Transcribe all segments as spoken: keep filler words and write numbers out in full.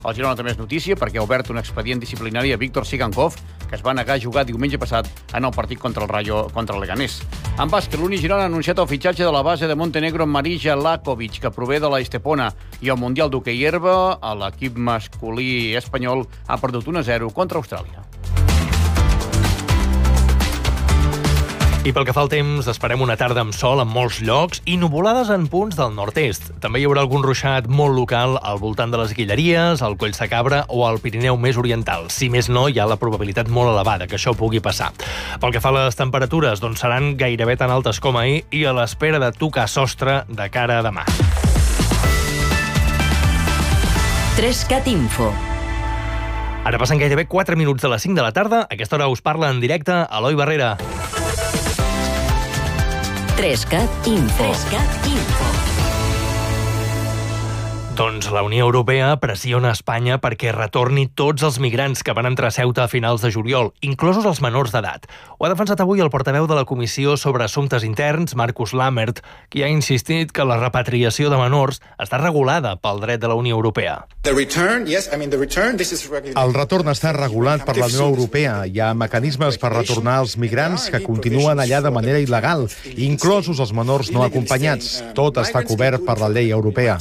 El Girona també és notícia perquè ha obert un expedient disciplinari a Víctor Sigankov, que es va negar a jugar diumenge passat en el partit contra el Rayo contra el Leganés. En bàsquet, l'Uni Girona ha anunciat el fitxatge de la base de Montenegro Marija Lakovic, que prové de la Estepona, i el Mundial d'Hoquei Herba, l'equip masculí espanyol ha perdut un a zero contra Austràlia. I pel que fa al temps, esperem una tarda amb sol en molts llocs i nuvolades en punts del nord-est. També hi haurà algun ruixat molt local al voltant de les Guilleries, al Coll Sacabra o al Pirineu més oriental. Si més no, hi ha la probabilitat molt elevada que això pugui passar. Pel que fa a les temperatures, doncs seran gairebé tan altes com ahir i a l'espera de tocar sostre de cara a demà. Trescat Info. Ara passen gairebé quatre minuts de les cinc de la tarda. A aquesta hora us parla en directe Eloi Barrera. Trescat Info. Trescat Info. Doncs la Unió Europea pressiona Espanya perquè retorni tots els migrants que van entrar a Ceuta a finals de juliol, inclosos els menors d'edat. Ho ha defensat avui el portaveu de la Comissió sobre Assumptes Interns, Markus Lammert, qui ha insistit que la repatriació de menors està regulada pel dret de la Unió Europea. El retorn està regulat per la Unió Europea. Hi ha mecanismes per retornar els migrants que continuen allà de manera il·legal, inclosos els menors no acompanyats. Tot està cobert per la llei europea.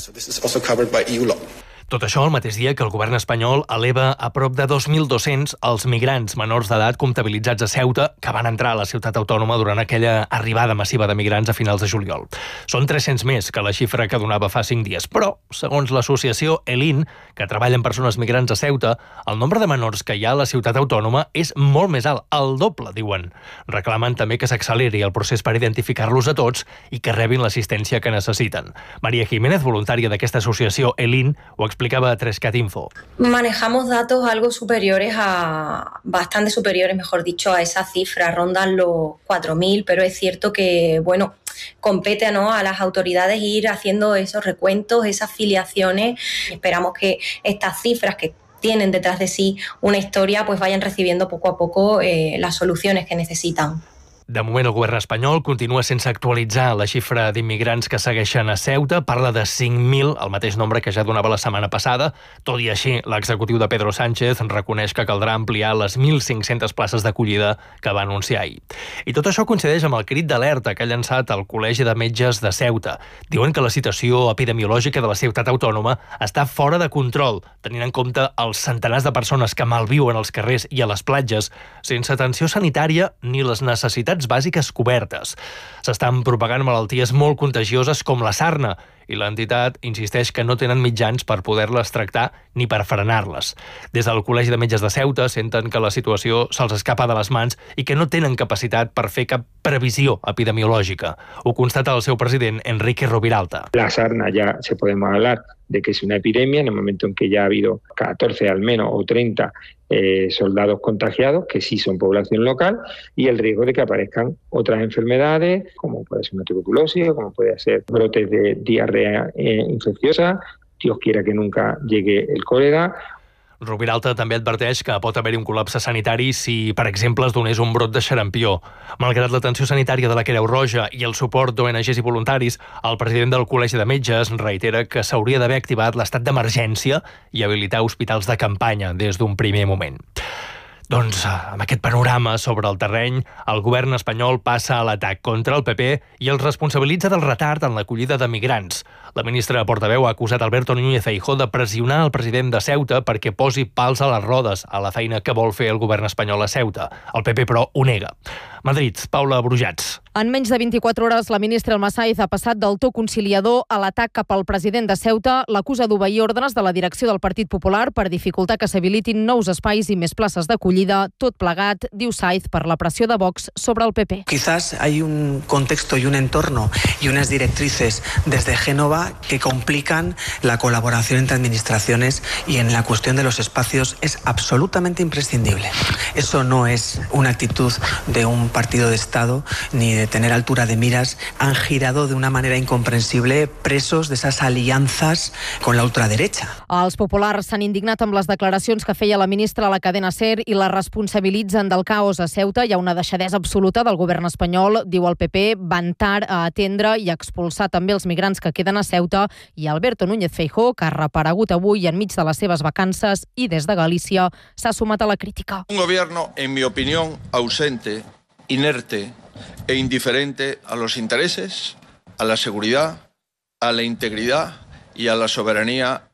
By E U law. Tot això el mateix dia que el govern espanyol eleva a prop de dos mil dos-cents els migrants menors d'edat comptabilitzats a Ceuta que van entrar a la ciutat autònoma durant aquella arribada massiva de migrants a finals de juliol. Són tres-cents més que la xifra que donava fa cinc dies, però, segons l'associació ELIN, que treballa amb persones migrants a Ceuta, el nombre de menors que hi ha a la ciutat autònoma és molt més alt, el doble, diuen. Reclamen també que s'acceleri el procés per identificar-los a tots i que rebin l'assistència que necessiten. María Jiménez, voluntària d'aquesta associació ELIN, ho explicaba a Trescat Info. Manejamos datos algo superiores a, bastante superiores, mejor dicho, a esa cifra, rondan los cuatro mil, pero es cierto que, bueno, compete, ¿no?, a las autoridades ir haciendo esos recuentos, esas filiaciones. Esperamos que estas cifras que tienen detrás de sí una historia, pues vayan recibiendo poco a poco eh, las soluciones que necesitan. De moment, el govern espanyol continua sense actualitzar la xifra d'immigrants que segueixen a Ceuta. Parla de cinc mil, el mateix nombre que ja donava la setmana passada. Tot i així, l'executiu de Pedro Sánchez reconeix que caldrà ampliar les mil cinc-centes places d'acollida que va anunciar ahir. I tot això coincideix amb el crit d'alerta que ha llançat el Col·legi de Metges de Ceuta. Diuen que la situació epidemiològica de la ciutat autònoma està fora de control, tenint en compte els centenars de persones que malviuen als carrers i a les platges, sense atenció sanitària ni les necessitats bàsiques cobertes. S'estan propagant malalties molt contagioses com la sarna i l'entitat insisteix que no tenen mitjans per poder-les tractar ni per frenar-les. Des del Col·legi de Metges de Ceuta senten que la situació se'ls escapa de les mans i que no tenen capacitat per fer cap previsió epidemiològica. Ho constata el seu president, Enrique Roviralta. La sarna ya se podemos hablar de que es una epidemia en el momento en que ya ha habido catorce al menos o treinta eh, soldados contagiados, que sí son población local, y el riesgo de que aparezcan otras enfermedades, como puede ser una tuberculosis, como puede ser brotes de diarrea eh, infecciosa, Dios quiera que nunca llegue el cólera. Roviralta també adverteix que pot haver-hi un col·lapse sanitari si, per exemple, es donés un brot de xarampió. Malgrat l'atenció sanitària de la Creu Roja i el suport d'O N Ges i voluntaris, el president del Col·legi de Metges reitera que s'hauria d'haver activat l'estat d'emergència i habilitar hospitals de campanya des d'un primer moment. Doncs, amb aquest panorama sobre el terreny, el govern espanyol passa a l'atac contra el P P i els responsabilitza del retard en l'acollida de migrants. La ministra portaveu ha acusat Alberto Núñez Feijóo de pressionar el president de Ceuta perquè posi pals a les rodes a la feina que vol fer el govern espanyol a Ceuta. El P P, però, ho nega. Madrid, Paula Brujats. En menys de vint-i-quatre hores, la ministra Almasaiz ha passat del to conciliador a l'atac cap al president de Ceuta. L'acusa d'obeir ordres de la direcció del Partit Popular per dificultar que s'habilitin nous espais i més places d'acollida. Tot plegat, diu Saiz, per la pressió de Vox sobre el P P. Quizás hay un contexto y un entorno y unas directrices desde Génova que complican la colaboración entre administraciones y en la cuestión de los espacios es absolutamente imprescindible. Eso no es una actitud de un partido de Estado ni de tener altura de miras, han girado de una manera incomprensible presos de esas alianzas con la ultraderecha. Els populars s'han indignat amb les declaracions que feia la ministra a la cadena SER i la responsabilitzen del caos a Ceuta. Hi ha una deixadesa absoluta del govern espanyol, diu el P P, van tard a atendre i a expulsar també els migrants que queden a Ceuta, i Alberto Núñez Feijóo, que ha reaparegut avui enmig de les seves vacances i des de Galícia, s'ha sumat a la crítica. Un gobierno, en mi opinión, ausente, inerte e indiferente a los intereses, a la seguridad, a la integridad y a la soberanía